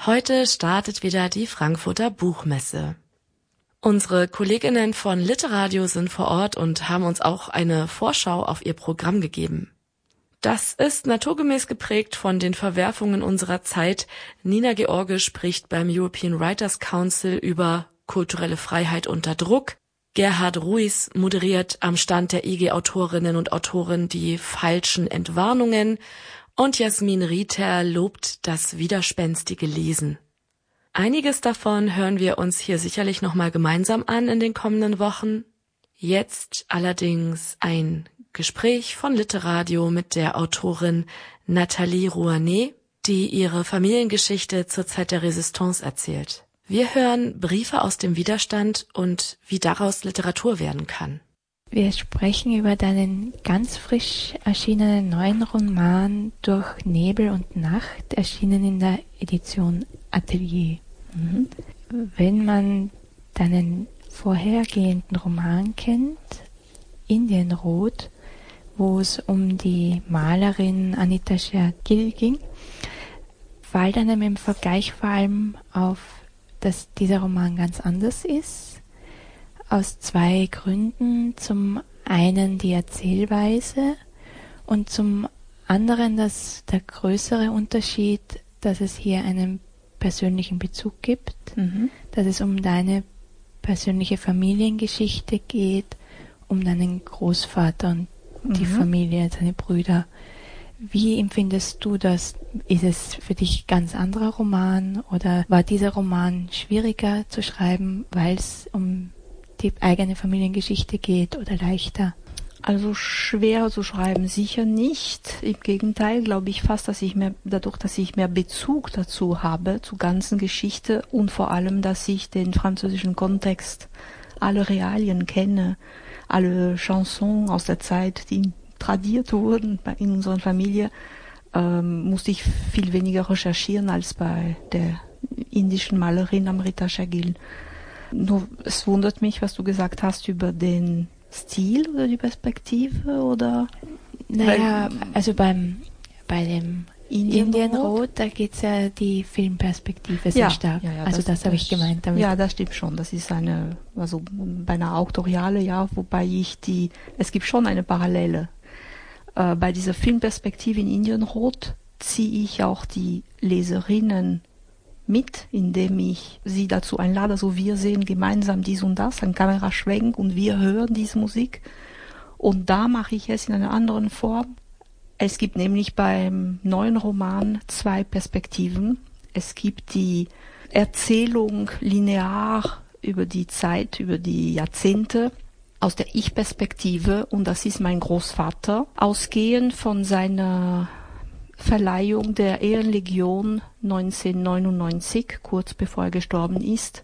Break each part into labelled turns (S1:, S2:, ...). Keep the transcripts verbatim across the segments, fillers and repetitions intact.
S1: Heute startet wieder die Frankfurter Buchmesse. Unsere Kolleginnen von Literadio sind vor Ort und haben uns auch eine Vorschau auf ihr Programm gegeben. Das ist naturgemäß geprägt von den Verwerfungen unserer Zeit. Nina George spricht beim European Writers Council über kulturelle Freiheit unter Druck. Gerhard Ruiz moderiert am Stand der I G-Autorinnen und Autoren die falschen Entwarnungen. Und Jasmin Rieter lobt das widerspenstige Lesen. Einiges davon hören wir uns hier sicherlich nochmal gemeinsam an in den kommenden Wochen. Jetzt allerdings ein Gespräch von Literadio mit der Autorin Nathalie Rouanet, die ihre Familiengeschichte zur Zeit der Resistance erzählt. Wir hören Briefe aus dem Widerstand und wie daraus Literatur werden kann.
S2: Wir sprechen über deinen ganz frisch erschienenen neuen Roman Durch Nebel und Nacht, erschienen in der Edition Atelier. Mhm. Wenn man deinen vorhergehenden Roman kennt, Indienrot, wo es um die Malerin Anita Scher-Gill ging, fällt einem im Vergleich vor allem auf, dass dieser Roman ganz anders ist. Aus zwei Gründen. Zum einen die Erzählweise und zum anderen dass der größere Unterschied, dass es hier einen persönlichen Bezug gibt, mhm. dass es um deine persönliche Familiengeschichte geht, um deinen Großvater und mhm. die Familie, deine Brüder. Wie empfindest du das? Ist es für dich ein ganz anderer Roman oder war dieser Roman schwieriger zu schreiben, weil es um die eigene Familiengeschichte geht oder leichter?
S3: Also schwer zu schreiben sicher nicht. Im Gegenteil, glaube ich fast, dass ich mehr, dadurch, dass ich mehr Bezug dazu habe, zur ganzen Geschichte und vor allem, dass ich den französischen Kontext, alle Realien kenne, alle Chansons aus der Zeit, die tradiert wurden in unserer Familie, ähm, musste ich viel weniger recherchieren als bei der indischen Malerin Amrita Scher-Gill. Nur, es wundert mich, was du gesagt hast über den Stil oder die Perspektive, oder?
S2: Naja, Weil, also beim, bei dem Indienrot, Indienrot da geht's ja die Filmperspektive sehr
S3: ja,
S2: stark.
S3: Ja, ja,
S2: also das, das habe ich gemeint damit.
S3: Ja, das stimmt schon. Das ist eine, also bei einer Autoriale, ja, wobei ich die, es gibt schon eine Parallele. Äh, bei dieser Filmperspektive in Indienrot ziehe ich auch die Leserinnen mit, indem ich sie dazu einlade, also wir sehen gemeinsam dies und das, ein Kameraschwenk und wir hören diese Musik. Und da mache ich es in einer anderen Form. Es gibt nämlich beim neuen Roman zwei Perspektiven. Es gibt die Erzählung linear über die Zeit, über die Jahrzehnte aus der Ich-Perspektive, und das ist mein Großvater, ausgehend von seiner Verleihung der Ehrenlegion neunzehnhundertneunundneunzig, kurz bevor er gestorben ist,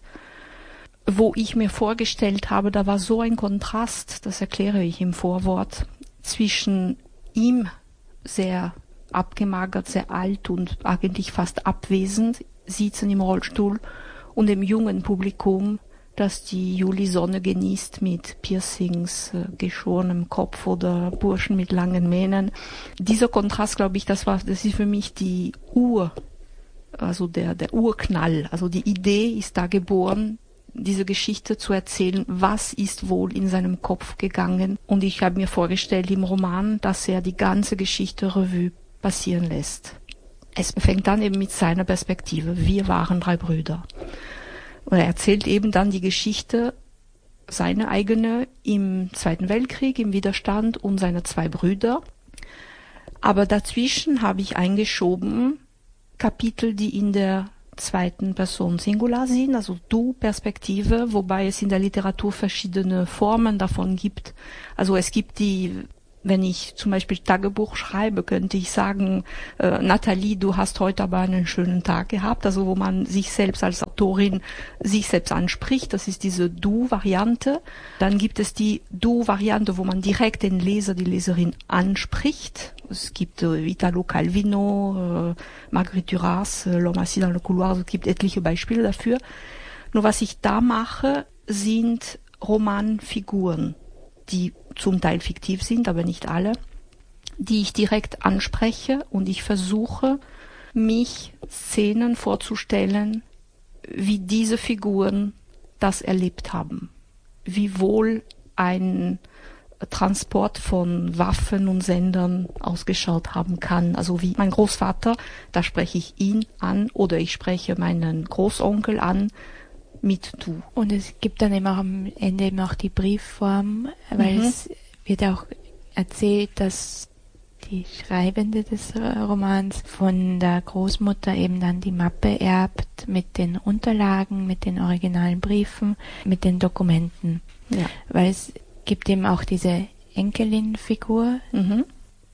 S3: wo ich mir vorgestellt habe, da war so ein Kontrast, das erkläre ich im Vorwort, zwischen ihm, sehr abgemagert, sehr alt und eigentlich fast abwesend, sitzen im Rollstuhl, und dem jungen Publikum, das die Julisonne genießt mit Piercings, äh, geschorenem Kopf oder Burschen mit langen Mähnen. Dieser Kontrast, glaube ich, das war, das ist für mich die Ur, also der, der Urknall. Also die Idee ist da geboren, diese Geschichte zu erzählen, was ist wohl in seinem Kopf gegangen. Und ich habe mir vorgestellt im Roman, dass er die ganze Geschichte Revue passieren lässt. Es fängt dann eben mit seiner Perspektive. Wir waren drei Brüder. Und er erzählt eben dann die Geschichte, seine eigene im Zweiten Weltkrieg, im Widerstand und seiner zwei Brüder. Aber dazwischen habe ich eingeschoben Kapitel, die in der zweiten Person Singular sind, also Du-Perspektive, wobei es in der Literatur verschiedene Formen davon gibt. Also es gibt die, wenn ich zum Beispiel Tagebuch schreibe, könnte ich sagen, äh, Nathalie, du hast heute aber einen schönen Tag gehabt, also wo man sich selbst als Autorin sich selbst anspricht, das ist diese Du-Variante. Dann gibt es die Du-Variante, wo man direkt den Leser, die Leserin anspricht. Es gibt äh, Italo Calvino, äh, Marguerite Duras, äh, L'homme assis dans le couloir, also es gibt etliche Beispiele dafür. Nur was ich da mache, sind Romanfiguren, die zum Teil fiktiv sind, aber nicht alle, die ich direkt anspreche, und ich versuche mich Szenen vorzustellen, wie diese Figuren das erlebt haben. Wie wohl ein Transport von Waffen und Sendern ausgeschaut haben kann. Also wie mein Großvater, da spreche ich ihn an oder ich spreche meinen Großonkel an mit du.
S2: Und es gibt dann eben auch am Ende eben auch die Briefform, weil mhm. es wird auch erzählt, dass die Schreibende des Romans von der Großmutter eben dann die Mappe erbt mit den Unterlagen, mit den originalen Briefen, mit den Dokumenten. Ja. Weil es gibt eben auch diese Enkelin-Figur, mhm.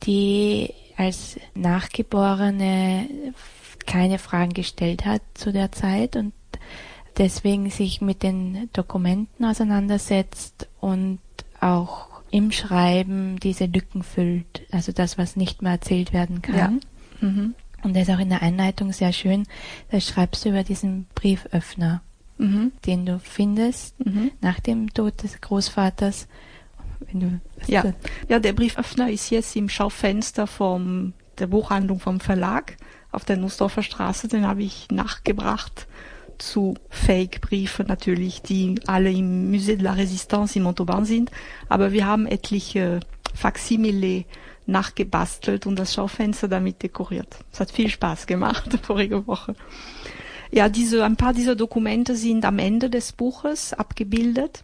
S2: die als Nachgeborene keine Fragen gestellt hat zu der Zeit und deswegen sich mit den Dokumenten auseinandersetzt und auch im Schreiben diese Lücken füllt, also das, was nicht mehr erzählt werden kann. Ja. Mhm. Und das ist auch in der Einleitung sehr schön, da schreibst du über diesen Brieföffner, mhm. den du findest mhm. nach dem Tod des Großvaters. Wenn du,
S3: ja. ja, der Brieföffner ist jetzt im Schaufenster vom, der Buchhandlung vom Verlag auf der Nussdorfer Straße, den habe ich nachgebracht zu Fake-Briefen natürlich, die alle im Musée de la Résistance in Montauban sind, aber wir haben etliche Faksimile nachgebastelt und das Schaufenster damit dekoriert. Es hat viel Spaß gemacht vorige Woche. Ja, diese, ein paar dieser Dokumente sind am Ende des Buches abgebildet.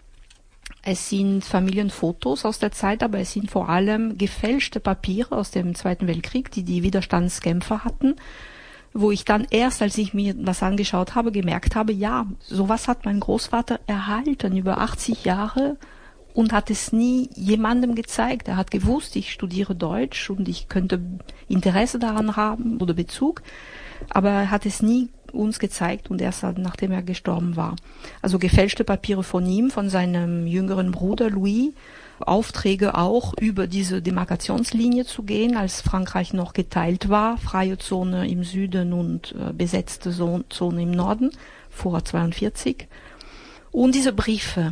S3: Es sind Familienfotos aus der Zeit, aber es sind vor allem gefälschte Papiere aus dem Zweiten Weltkrieg, die die Widerstandskämpfer hatten, wo ich dann erst, als ich mir was angeschaut habe, gemerkt habe, ja, sowas hat mein Großvater erhalten über achtzig Jahre und hat es nie jemandem gezeigt. Er hat gewusst, ich studiere Deutsch und ich könnte Interesse daran haben oder Bezug, aber er hat es nie uns gezeigt und erst nachdem er gestorben war. Also gefälschte Papiere von ihm, von seinem jüngeren Bruder Louis, Aufträge auch über diese Demarkationslinie zu gehen, als Frankreich noch geteilt war, freie Zone im Süden und äh, besetzte Zone im Norden, vor zweiundvierzig. Und diese Briefe,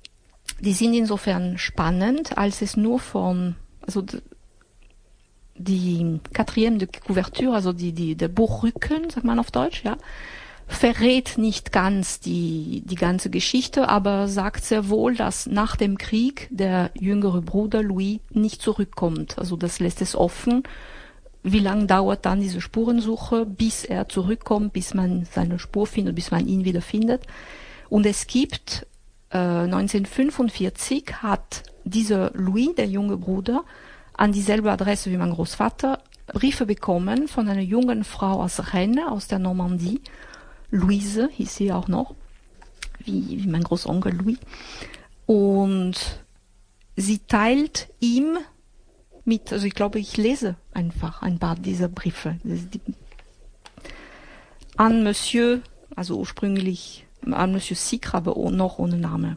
S3: die sind insofern spannend, als es nur von, also die Quatrième de Couverture, also die, die, der Buchrücken, sagt man auf Deutsch, ja, verrät nicht ganz die, die ganze Geschichte, aber sagt sehr wohl, dass nach dem Krieg der jüngere Bruder Louis nicht zurückkommt. Also das lässt es offen. Wie lange dauert dann diese Spurensuche, bis er zurückkommt, bis man seine Spur findet, bis man ihn wieder findet. Und es gibt, äh, neunzehnhundertfünfundvierzig hat dieser Louis, der junge Bruder, an dieselbe Adresse wie mein Großvater Briefe bekommen von einer jungen Frau aus Rennes, aus der Normandie. Louise hieß sie auch noch, wie, wie mein Großonkel Louis. Und sie teilt ihm mit, also ich glaube, ich lese einfach ein paar dieser Briefe. An Monsieur, also ursprünglich an Monsieur Sicre, aber noch ohne Name.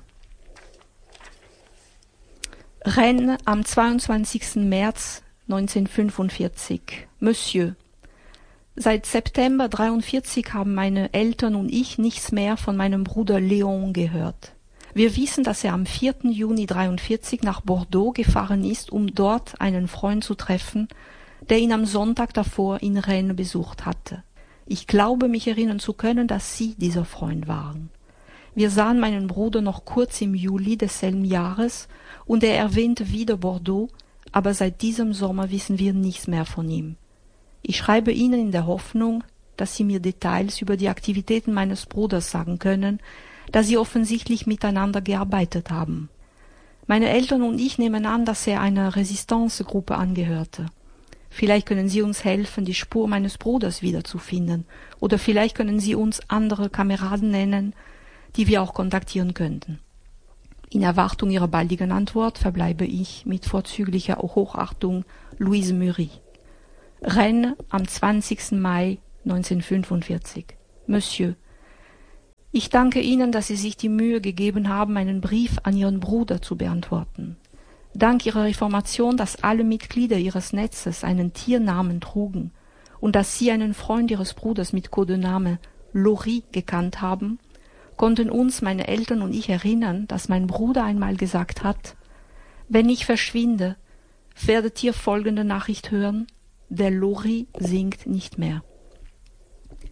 S3: Rennes am zweiundzwanzigsten März neunzehnhundertfünfundvierzig. Monsieur, seit September dreiundvierzig haben meine Eltern und ich nichts mehr von meinem Bruder Léon gehört. Wir wissen, dass er am vierten Juni dreiundvierzig nach Bordeaux gefahren ist, um dort einen Freund zu treffen, der ihn am Sonntag davor in Rennes besucht hatte. Ich glaube, mich erinnern zu können, dass Sie dieser Freund waren. Wir sahen meinen Bruder noch kurz im Juli desselben Jahres und er erwähnte wieder Bordeaux, aber seit diesem Sommer wissen wir nichts mehr von ihm. Ich schreibe Ihnen in der Hoffnung, dass Sie mir Details über die Aktivitäten meines Bruders sagen können, da Sie offensichtlich miteinander gearbeitet haben. Meine Eltern und ich nehmen an, dass er einer Resistance-Gruppe angehörte. Vielleicht können Sie uns helfen, die Spur meines Bruders wiederzufinden, oder vielleicht können Sie uns andere Kameraden nennen, die wir auch kontaktieren könnten. In Erwartung Ihrer baldigen Antwort verbleibe ich mit vorzüglicher Hochachtung Louise Mury. Rennes am zwanzigsten Mai neunzehnhundertfünfundvierzig. Monsieur, ich danke Ihnen, dass Sie sich die Mühe gegeben haben, einen Brief an Ihren Bruder zu beantworten. Dank Ihrer Information, dass alle Mitglieder Ihres Netzes einen Tiernamen trugen und dass Sie einen Freund Ihres Bruders mit Codename Laurie gekannt haben, konnten uns meine Eltern und ich erinnern, dass mein Bruder einmal gesagt hat, wenn ich verschwinde, werdet ihr folgende Nachricht hören, der Laurie singt nicht mehr.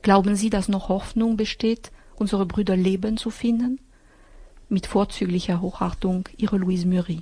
S3: Glauben Sie, dass noch Hoffnung besteht, unsere Brüder leben zu finden? Mit vorzüglicher Hochachtung, Ihre Louise Murie.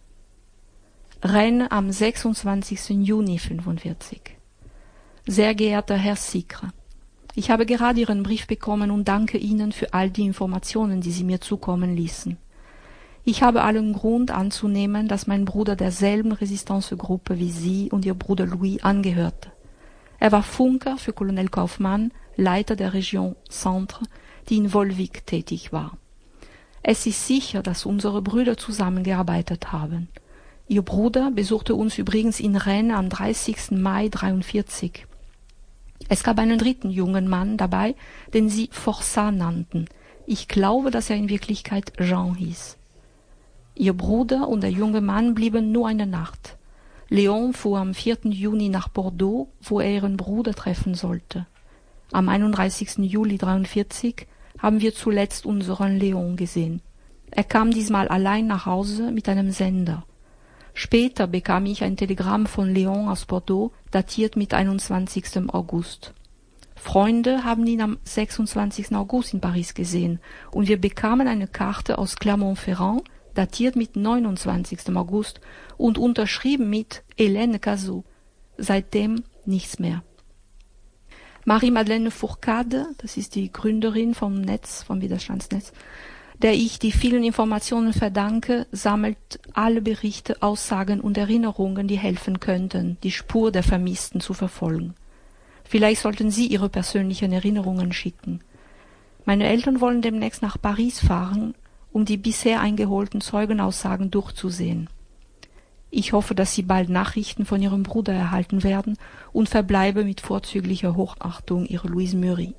S3: Rennes am sechsundzwanzigsten Juni fünfundvierzig. Sehr geehrter Herr Sicre, ich habe gerade Ihren Brief bekommen und danke Ihnen für all die Informationen, die Sie mir zukommen ließen. Ich habe allen Grund anzunehmen, dass mein Bruder derselben Resistance-Gruppe wie Sie und Ihr Bruder Louis angehörte. Er war Funker für Colonel Kaufmann, Leiter der Region Centre, die in Volvic tätig war. Es ist sicher, dass unsere Brüder zusammengearbeitet haben. Ihr Bruder besuchte uns übrigens in Rennes am dreißigsten Mai dreiundvierzig. Es gab einen dritten jungen Mann dabei, den sie Forçat nannten. Ich glaube, dass er in Wirklichkeit Jean hieß. Ihr Bruder und der junge Mann blieben nur eine Nacht. Léon fuhr am vierten Juni nach Bordeaux, wo er ihren Bruder treffen sollte. Am einunddreißigsten Juli dreiundvierzig haben wir zuletzt unseren Léon gesehen. Er kam diesmal allein nach Hause mit einem Sender. Später bekam ich ein Telegramm von Léon aus Bordeaux, datiert mit einundzwanzigsten August. Freunde haben ihn am sechsundzwanzigsten August in Paris gesehen und wir bekamen eine Karte aus Clermont-Ferrand, datiert mit neunundzwanzigsten August und unterschrieben mit Hélène Cazot. Seitdem nichts mehr. Marie-Madeleine Fourcade, das ist die Gründerin vom Netz, vom Widerstandsnetz, der ich die vielen Informationen verdanke, sammelt alle Berichte, Aussagen und Erinnerungen, die helfen könnten, die Spur der Vermissten zu verfolgen. Vielleicht sollten Sie Ihre persönlichen Erinnerungen schicken. Meine Eltern wollen demnächst nach Paris fahren, um die bisher eingeholten Zeugenaussagen durchzusehen. Ich hoffe, dass Sie bald Nachrichten von Ihrem Bruder erhalten werden und verbleibe mit vorzüglicher Hochachtung Ihre Louise Murie.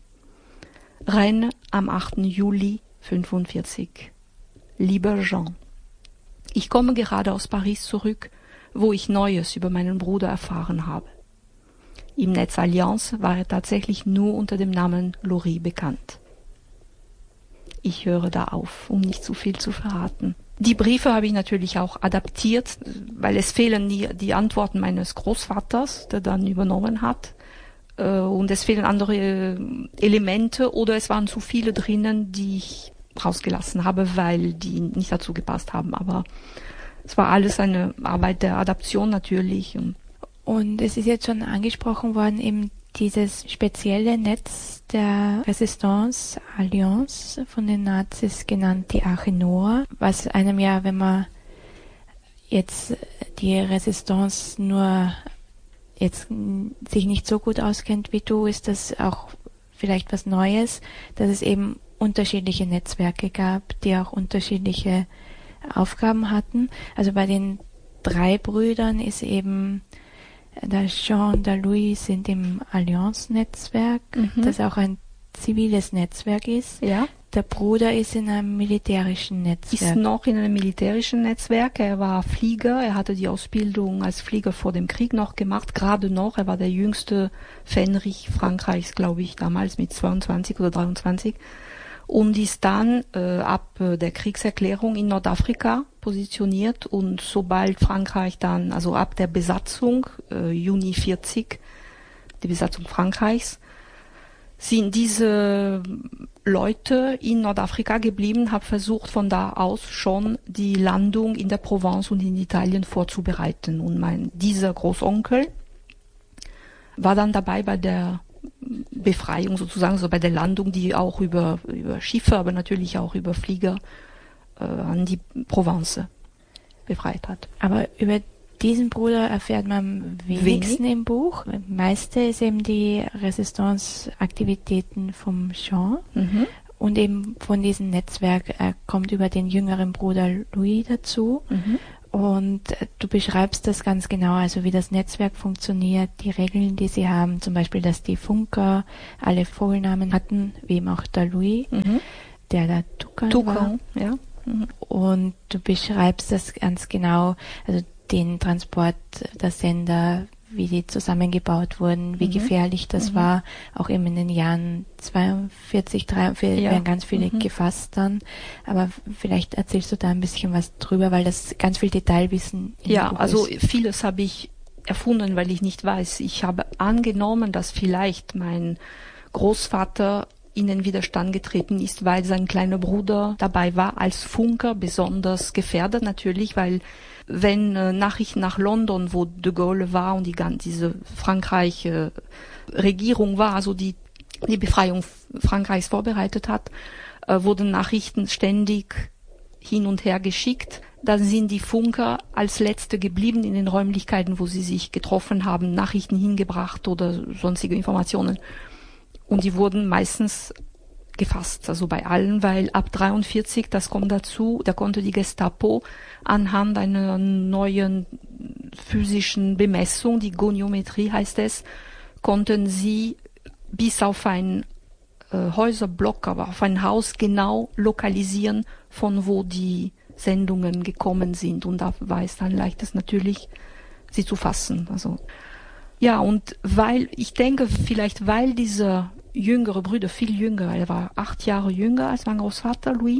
S3: Rennes am achten Juli fünfundvierzig. Lieber Jean, ich komme gerade aus Paris zurück, wo ich Neues über meinen Bruder erfahren habe. Im Netz Allianz war er tatsächlich nur unter dem Namen Laurie bekannt. Ich höre da auf, um nicht zu viel zu verraten. Die Briefe habe ich natürlich auch adaptiert, weil es fehlen die, die Antworten meines Großvaters, der dann übernommen hat. Äh, und es fehlen andere Elemente oder es waren zu viele drinnen, die ich rausgelassen habe, weil die nicht dazu gepasst haben. Aber es war alles eine Arbeit der Adaption natürlich. Und,
S2: und es ist jetzt schon angesprochen worden, eben dieses spezielle Netz der Resistance Alliance von den Nazis genannt, die Arche Noah, was einem ja, wenn man jetzt die Resistance nur jetzt sich nicht so gut auskennt wie du, ist das auch vielleicht was Neues, dass es eben unterschiedliche Netzwerke gab, die auch unterschiedliche Aufgaben hatten. Also bei den drei Brüdern ist eben der Jean und der Louis sind im Allianz-Netzwerk, mhm. das auch ein ziviles Netzwerk ist.
S3: Ja.
S2: Der Bruder ist in einem militärischen Netzwerk.
S3: Ist noch in einem militärischen Netzwerk. Er war Flieger. Er hatte die Ausbildung als Flieger vor dem Krieg noch gemacht, gerade noch. Er war der jüngste Fähnrich Frankreichs, glaube ich, damals mit zweiundzwanzig oder dreiundzwanzig. Und ist dann äh, ab äh, der Kriegserklärung in Nordafrika positioniert und sobald Frankreich dann, also ab der Besatzung, äh, Juni vierzig, die Besatzung Frankreichs, sind diese Leute in Nordafrika geblieben, haben versucht von da aus schon die Landung in der Provence und in Italien vorzubereiten. Und mein dieser Großonkel war dann dabei bei der Befreiung sozusagen, so bei der Landung, die auch über, über Schiffe, aber natürlich auch über Flieger äh, an die Provence befreit hat.
S2: Aber über diesen Bruder erfährt man am wenigsten Wenig. Im Buch. Das meiste ist eben die Resistance-Aktivitäten vom Jean mhm. und eben von diesem Netzwerk. Er kommt über den jüngeren Bruder Louis dazu. Mhm. Und du beschreibst das ganz genau, also wie das Netzwerk funktioniert, die Regeln, die sie haben, zum Beispiel, dass die Funker alle Vollnamen hatten, wie eben auch der Louis, mhm. der der Toucan,
S3: Toucan war. Ja.
S2: Mhm. Und du beschreibst das ganz genau, also den Transport der Sender, wie die zusammengebaut wurden, wie mhm. gefährlich das mhm. war. Auch eben in den Jahren zweiundvierzig, dreiundvierzig ja. werden ganz viele mhm. gefasst dann. Aber vielleicht erzählst du da ein bisschen was drüber, weil das ganz viel Detailwissen in
S3: Ja,
S2: Buch
S3: also
S2: ist.
S3: Vieles habe ich erfunden, weil ich nicht weiß. Ich habe angenommen, dass vielleicht mein Großvater in den Widerstand getreten ist, weil sein kleiner Bruder dabei war, als Funker besonders gefährdet natürlich, weil wenn äh, Nachrichten nach London, wo de Gaulle war und die ganze diese Frankreich äh, Regierung war, also die die Befreiung Frankreichs vorbereitet hat, äh, wurden Nachrichten ständig hin und her geschickt. Dann sind die Funker als Letzte geblieben in den Räumlichkeiten, wo sie sich getroffen haben, Nachrichten hingebracht oder sonstige Informationen. Und die wurden meistens gefasst, also bei allen, weil ab dreiundvierzig, das kommt dazu, da konnte die Gestapo anhand einer neuen physischen Bemessung, die Goniometrie heißt es, konnten sie bis auf ein äh, Häuserblock, aber auf ein Haus genau lokalisieren, von wo die Sendungen gekommen sind. Und da war es dann leichtes natürlich, sie zu fassen. Also ja, und weil, ich denke vielleicht, weil dieser jüngere Bruder, viel jünger, er war acht Jahre jünger als mein Großvater Louis,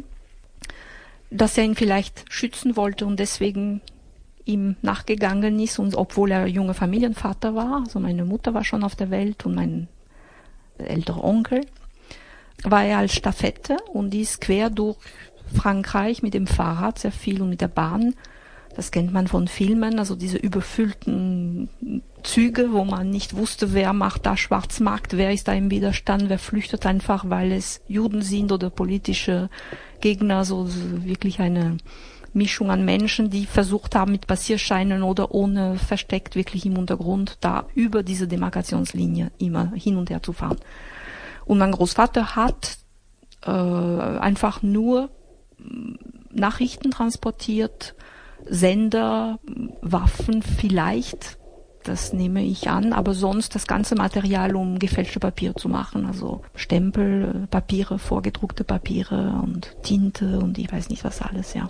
S3: dass er ihn vielleicht schützen wollte und deswegen ihm nachgegangen ist, und obwohl er junger Familienvater war, also meine Mutter war schon auf der Welt und mein älterer Onkel, war er als Stafette und ist quer durch Frankreich mit dem Fahrrad sehr viel und mit der Bahn. Das kennt man von Filmen, also diese überfüllten Züge, wo man nicht wusste, wer macht da Schwarzmarkt, wer ist da im Widerstand, wer flüchtet einfach, weil es Juden sind oder politische Gegner, so wirklich eine Mischung an Menschen, die versucht haben, mit Passierscheinen oder ohne versteckt wirklich im Untergrund da über diese Demarkationslinie immer hin und her zu fahren. Und mein Großvater hat äh, einfach nur Nachrichten transportiert, Sender, Waffen vielleicht, das nehme ich an, aber sonst das ganze Material, um gefälschte Papiere zu machen, also Stempel, Papiere, vorgedruckte Papiere und Tinte und ich weiß nicht was alles, ja.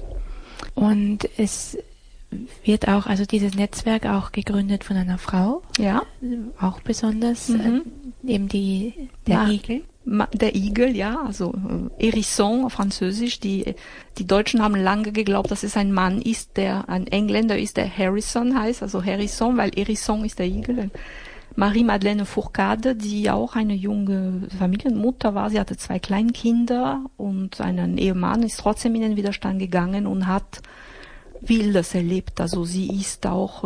S2: Und es wird auch, also dieses Netzwerk auch gegründet von einer Frau,
S3: ja,
S2: auch besonders,
S3: mhm.
S2: äh, eben die, der
S3: Na,
S2: Igel.
S3: Der Igel, ja, also äh, Hérisson auf Französisch. Die, die Deutschen haben lange geglaubt, dass es ein Mann ist, der ein Engländer ist, der Harrison heißt, also Hérisson, weil Hérisson ist der Igel. Marie-Madeleine Fourcade, die auch eine junge Familienmutter war, sie hatte zwei Kleinkinder und einen Ehemann, ist trotzdem in den Widerstand gegangen und hat Wildes erlebt. Also sie ist auch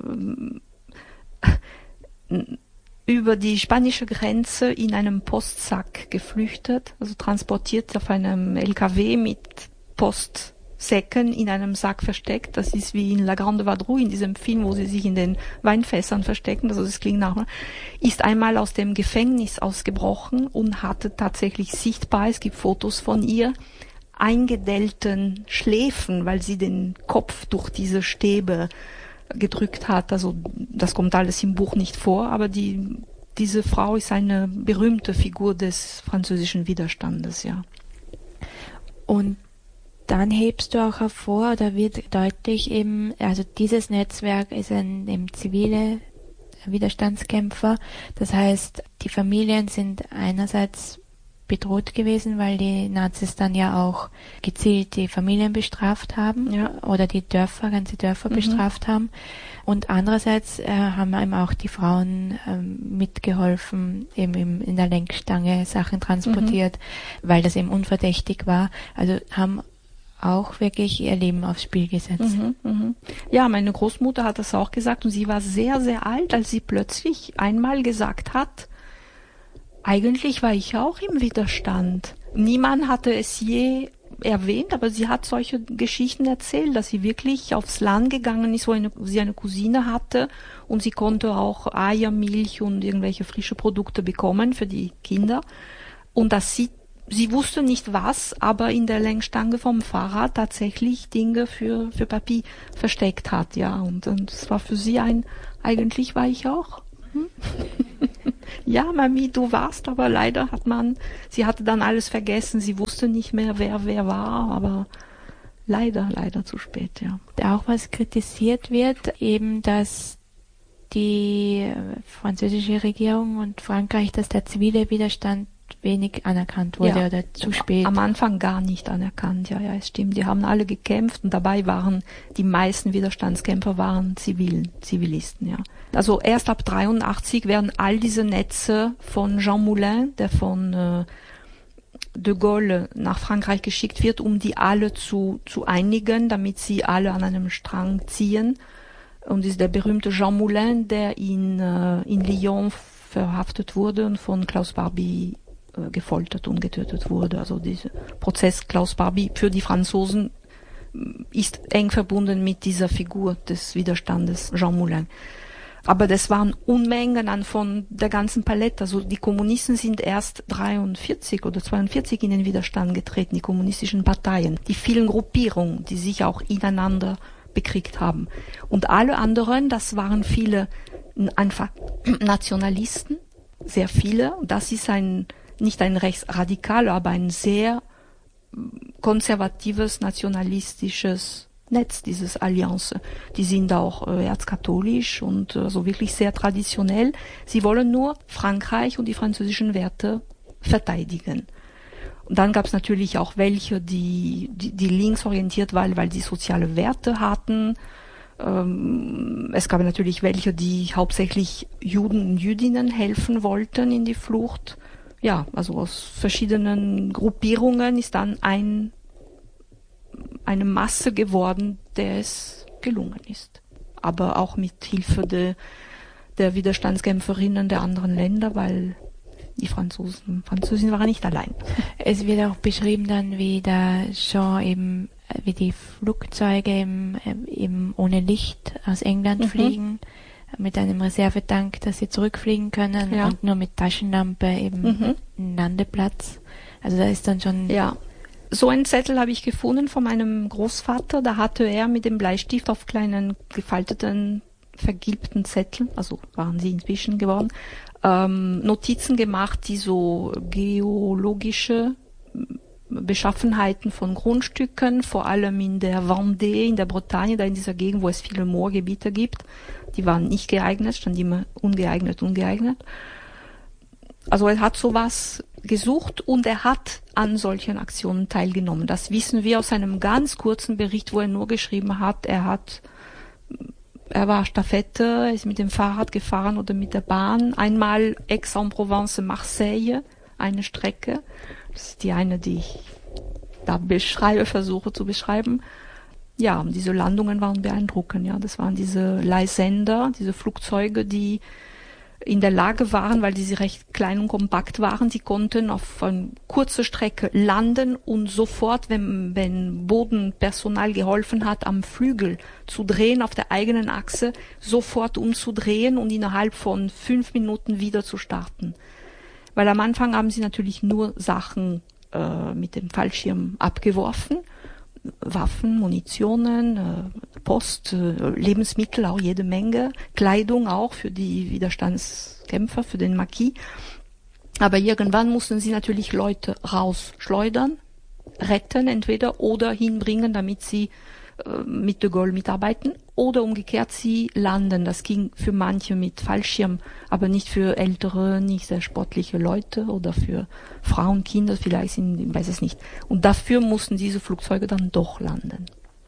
S3: äh, über die spanische Grenze in einem Postsack geflüchtet, also transportiert auf einem L K W mit Postsäcken in einem Sack versteckt. Das ist wie in La Grande Vadrouille, in diesem Film, wo sie sich in den Weinfässern verstecken, also das klingt nach, ist einmal aus dem Gefängnis ausgebrochen und hatte tatsächlich sichtbar, es gibt Fotos von ihr, eingedellten Schläfen, weil sie den Kopf durch diese Stäbe gedrückt hat. Also das kommt alles im Buch nicht vor, aber die, diese Frau ist eine berühmte Figur des französischen Widerstandes, ja.
S2: Und dann hebst du auch hervor, da wird deutlich eben, also dieses Netzwerk ist ein eben zivile Widerstandskämpfer. Das heißt, die Familien sind einerseits bedroht gewesen, weil die Nazis dann ja auch gezielt die Familien bestraft haben, ja, oder die Dörfer, ganze Dörfer mhm. bestraft haben. Und andererseits äh, haben eben auch die Frauen ähm, mitgeholfen, eben im, in der Lenkstange Sachen transportiert, mhm. weil das eben unverdächtig war. Also haben auch wirklich ihr Leben aufs Spiel gesetzt.
S3: Mhm, mhm. Ja, meine Großmutter hat das auch gesagt und sie war sehr, sehr alt, als sie plötzlich einmal gesagt hat, eigentlich war ich auch im Widerstand. Niemand hatte es je erwähnt, aber sie hat solche Geschichten erzählt, dass sie wirklich aufs Land gegangen ist, wo eine, sie eine Cousine hatte und sie konnte auch Eier, Milch und irgendwelche frische Produkte bekommen für die Kinder. Und dass sie, sie wusste nicht was, aber in der Lenkstange vom Fahrrad tatsächlich Dinge für, für Papi versteckt hat, ja. Und, und es war für sie ein, eigentlich war ich auch. Hm? Ja, Mami, du warst, aber leider hat man, sie hatte dann alles vergessen, sie wusste nicht mehr, wer wer war, aber leider, leider zu spät, ja.
S2: Auch was kritisiert wird, eben, dass die französische Regierung und Frankreich, dass der zivile Widerstand wenig anerkannt wurde
S3: ja,
S2: oder zu spät.
S3: Am Anfang gar nicht anerkannt, ja, ja, es stimmt. Die haben alle gekämpft und dabei waren die meisten Widerstandskämpfer waren Zivil, Zivilisten, ja. Also erst ab dreiundachtzig werden all diese Netze von Jean Moulin, der von äh, de Gaulle nach Frankreich geschickt wird, um die alle zu, zu einigen, damit sie alle an einem Strang ziehen. Und das ist der berühmte Jean Moulin, der in, äh, in Lyon verhaftet wurde und von Klaus Barbie äh, gefoltert und getötet wurde. Also dieser Prozess Klaus Barbie für die Franzosen ist eng verbunden mit dieser Figur des Widerstandes Jean Moulin. Aber das waren Unmengen an von der ganzen Palette. Also die Kommunisten sind erst dreiundvierzig oder zweiundvierzig in den Widerstand getreten, die kommunistischen Parteien, die vielen Gruppierungen, die sich auch ineinander bekriegt haben. Und alle anderen, das waren viele einfach Nationalisten, sehr viele. Das ist ein, nicht ein rechtsradikaler, aber ein sehr konservatives, nationalistisches Netz, dieses Allianz. Die sind auch äh, erzkatholisch und äh, so wirklich sehr traditionell. Sie wollen nur Frankreich und die französischen Werte verteidigen. Und dann gab es natürlich auch welche, die, die, die linksorientiert waren, weil die soziale Werte hatten. Ähm, es gab natürlich welche, die hauptsächlich Juden und Jüdinnen helfen wollten in die Flucht. Ja, also aus verschiedenen Gruppierungen ist dann ein eine Masse geworden, der es gelungen ist. Aber auch mit Hilfe de, der Widerstandskämpferinnen der anderen Länder, weil die Franzosen, Franzosen waren nicht allein.
S2: Es wird auch beschrieben dann, wie da Jean eben, wie die Flugzeuge eben, eben ohne Licht aus England mhm. fliegen, mit einem Reservetank, dass sie zurückfliegen können ja. und nur mit Taschenlampe eben mhm. einen Landeplatz. Also da ist dann schon...
S3: Ja. So einen Zettel habe ich gefunden von meinem Großvater. Da hatte er mit dem Bleistift auf kleinen gefalteten, vergilbten Zetteln, also waren sie inzwischen geworden, ähm, Notizen gemacht, die so geologische Beschaffenheiten von Grundstücken, vor allem in der Vendée, in der Bretagne, da in dieser Gegend, wo es viele Moorgebiete gibt, die waren nicht geeignet, stand immer ungeeignet, ungeeignet. Also er hat sowas gesucht und er hat an solchen Aktionen teilgenommen. Das wissen wir aus einem ganz kurzen Bericht, wo er nur geschrieben hat, er hat, er war Stafette, er ist mit dem Fahrrad gefahren oder mit der Bahn. Einmal Aix-en-Provence, Marseille, eine Strecke. Das ist die eine, die ich da beschreibe, versuche zu beschreiben. Ja, diese Landungen waren beeindruckend, ja. Das waren diese Leihsender, diese Flugzeuge, die in der Lage waren, weil die recht klein und kompakt waren, sie konnten auf eine kurze Strecke landen und sofort, wenn, wenn Bodenpersonal geholfen hat, am Flügel zu drehen, auf der eigenen Achse, sofort umzudrehen und innerhalb von fünf Minuten wieder zu starten. Weil am Anfang haben sie natürlich nur Sachen äh, mit dem Fallschirm abgeworfen, Waffen, Munitionen, äh, Post, äh, Lebensmittel, auch jede Menge, Kleidung auch für die Widerstandskämpfer, für den Maquis. Aber irgendwann mussten sie natürlich Leute rausschleudern, retten entweder oder hinbringen, damit sie äh, mit de Gaulle mitarbeiten oder umgekehrt sie landen. Das ging für manche mit Fallschirm, aber nicht für ältere, nicht sehr sportliche Leute oder für Frauen, Kinder vielleicht, sind, ich weiß es nicht. Und dafür mussten diese Flugzeuge dann doch landen.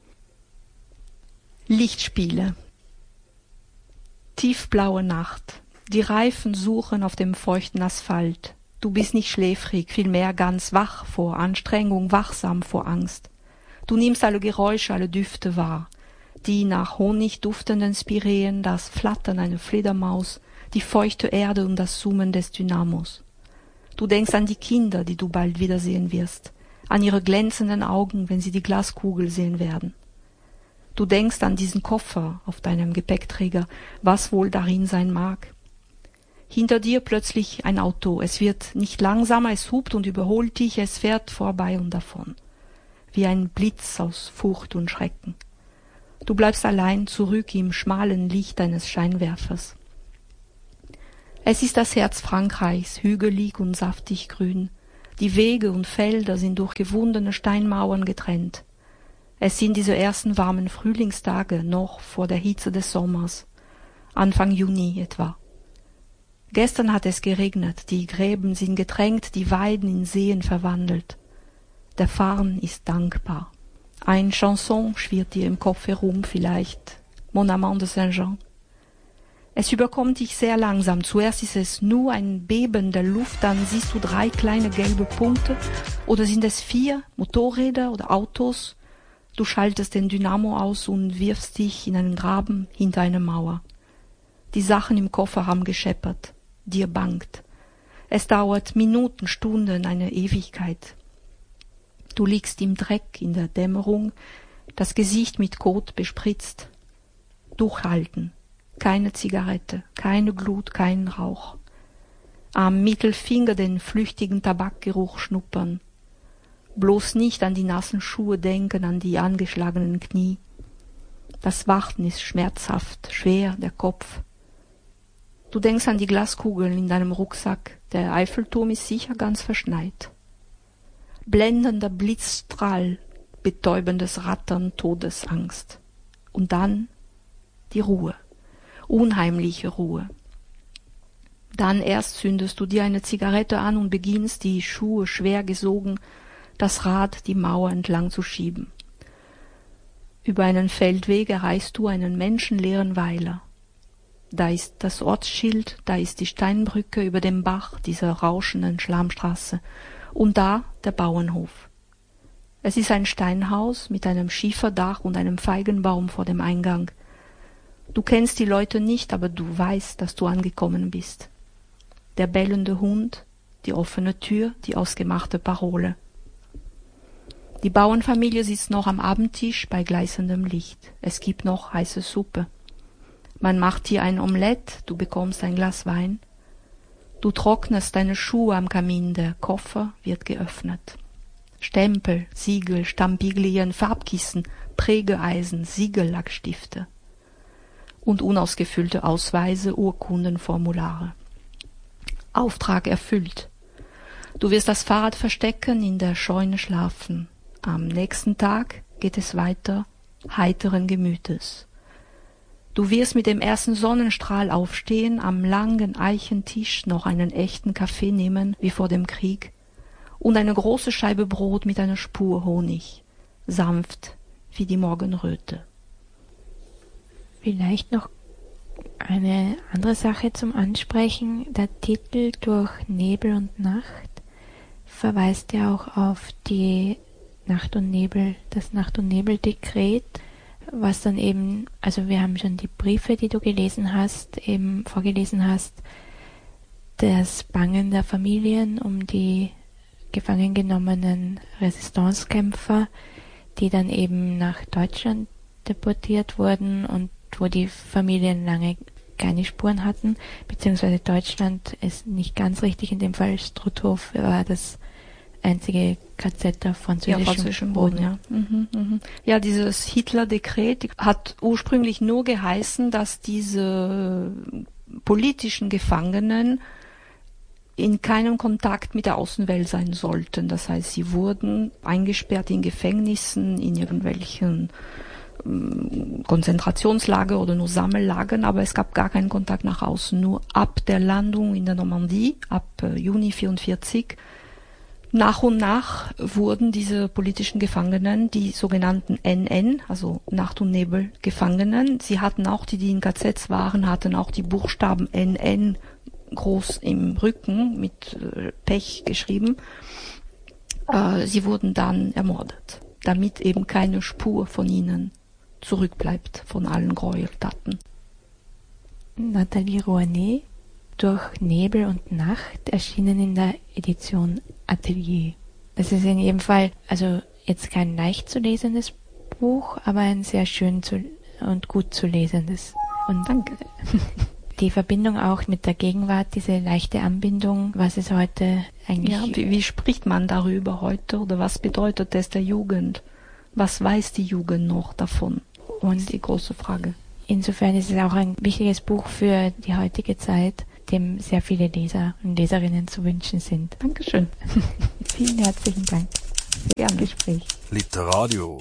S3: Lichtspiele. Tiefblaue Nacht. Die Reifen suchen auf dem feuchten Asphalt. Du bist nicht schläfrig, vielmehr ganz wach vor Anstrengung, wachsam vor Angst. Du nimmst alle Geräusche, alle Düfte wahr. Die nach Honig duftenden Spireen, das Flattern einer Fledermaus, die feuchte Erde und das Summen des Dynamos. Du denkst an die Kinder, die du bald wiedersehen wirst, an ihre glänzenden Augen, wenn sie die Glaskugel sehen werden. Du denkst an diesen Koffer auf deinem Gepäckträger, was wohl darin sein mag. Hinter dir plötzlich ein Auto, es wird nicht langsamer, es hupt und überholt dich, es fährt vorbei und davon. Wie ein Blitz aus Furcht und Schrecken. Du bleibst allein zurück im schmalen Licht eines Scheinwerfers. Es ist das Herz Frankreichs, hügelig und saftig grün. Die Wege und Felder sind durch gewundene Steinmauern getrennt. Es sind diese ersten warmen Frühlingstage noch vor der Hitze des Sommers, Anfang Juni etwa. Gestern hat es geregnet, die Gräben sind getränkt, die Weiden in Seen verwandelt. Der Farn ist dankbar. Ein Chanson schwirrt dir im Kopf herum, vielleicht Mon Amant de Saint-Jean. Es überkommt dich sehr langsam. Zuerst ist es nur ein Beben der Luft, dann siehst du drei kleine gelbe Punkte. Oder sind es vier Motorräder oder Autos? Du schaltest den Dynamo aus und wirfst dich in einen Graben hinter eine Mauer. Die Sachen im Koffer haben gescheppert. Dir bangt. Es dauert Minuten, Stunden, eine Ewigkeit. Du liegst im Dreck in der Dämmerung, das Gesicht mit Kot bespritzt. Durchhalten. Keine Zigarette, keine Glut, kein Rauch. Am Mittelfinger den flüchtigen Tabakgeruch schnuppern. Bloß nicht an die nassen Schuhe denken, an die angeschlagenen Knie. Das Warten ist schmerzhaft, schwer, der Kopf. Du denkst an die Glaskugeln in deinem Rucksack. Der Eiffelturm ist sicher ganz verschneit. Blendender Blitzstrahl, betäubendes Rattern, Todesangst. Und dann die Ruhe, unheimliche Ruhe. Dann erst zündest du dir eine Zigarette an und beginnst, die Schuhe schwer gesogen, das Rad die Mauer entlang zu schieben. Über einen Feldweg erreichst du einen menschenleeren Weiler. Da ist das Ortsschild, da ist die Steinbrücke über dem Bach, dieser rauschenden Schlammstraße, und da der Bauernhof. Es ist ein Steinhaus mit einem Schieferdach und einem Feigenbaum vor dem Eingang. Du kennst die Leute nicht, aber du weißt, dass du angekommen bist. Der bellende Hund, die offene Tür, die ausgemachte Parole. Die Bauernfamilie sitzt noch am Abendtisch bei gleißendem Licht. Es gibt noch heiße Suppe. Man macht dir ein Omelett, du bekommst ein Glas Wein. Du trocknest deine Schuhe am Kamin, der Koffer wird geöffnet. Stempel, Siegel, Stampiglien, Farbkissen, Prägeeisen, Siegellackstifte und unausgefüllte Ausweise, Urkunden, Formulare. Auftrag erfüllt. Du wirst das Fahrrad verstecken, in der Scheune schlafen. Am nächsten Tag geht es weiter, heiteren Gemütes. Du wirst mit dem ersten Sonnenstrahl aufstehen, am langen Eichentisch noch einen echten Kaffee nehmen, wie vor dem Krieg, und eine große Scheibe Brot mit einer Spur Honig, sanft wie die Morgenröte.
S2: Vielleicht noch eine andere Sache zum Ansprechen. Der Titel Durch Nebel und Nacht verweist ja auch auf die Nacht und Nebel, das Nacht- und Nebel-Dekret, was dann eben, also wir haben schon die Briefe, die du gelesen hast, eben vorgelesen hast, das Bangen der Familien um die gefangen genommenen Resistancekämpfer, die dann eben nach Deutschland deportiert wurden und wo die Familien lange keine Spuren hatten, beziehungsweise Deutschland ist nicht ganz richtig, in dem Fall Struthof war das einzige K Z auf französischem,
S3: ja, französischem
S2: Boden.
S3: Boden. Ja. Mhm, mhm. Ja, dieses Hitler-Dekret hat ursprünglich nur geheißen, dass diese politischen Gefangenen in keinem Kontakt mit der Außenwelt sein sollten. Das heißt, sie wurden eingesperrt in Gefängnissen, in irgendwelchen ähm, Konzentrationslager oder nur Sammellagern, aber es gab gar keinen Kontakt nach außen. Nur ab der Landung in der Normandie, ab äh, Juni vierundvierzig, nach und nach wurden diese politischen Gefangenen, die sogenannten N N, also Nacht- und Nebel-Gefangenen, sie hatten auch, die, die in K Zs waren, hatten auch die Buchstaben N N groß im Rücken mit äh, Pech geschrieben. Äh, sie wurden dann ermordet, damit eben keine Spur von ihnen zurückbleibt, von allen Gräueltaten.
S2: Nathalie Rouanet, Durch Nebel und Nacht, erschienen in der Edition Atelier. Das ist in jedem Fall, also jetzt kein leicht zu lesendes Buch, aber ein sehr schön zu, und gut zu lesendes. Und
S3: danke.
S2: Die Verbindung auch mit der Gegenwart, diese leichte Anbindung, was ist heute eigentlich...
S3: Ja, wie, wie spricht man darüber heute oder was bedeutet es der Jugend? Was weiß die Jugend noch davon? Und das ist die große Frage.
S2: Insofern ist es auch ein wichtiges Buch für die heutige Zeit, dem sehr viele Leser und Leserinnen zu wünschen sind.
S3: Dankeschön.
S2: Vielen herzlichen Dank für das Gespräch.
S4: Literadio.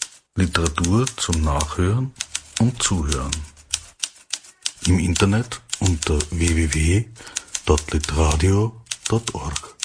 S4: Literatur zum Nachhören und Zuhören. Im Internet unter w w w punkt litradio punkt org.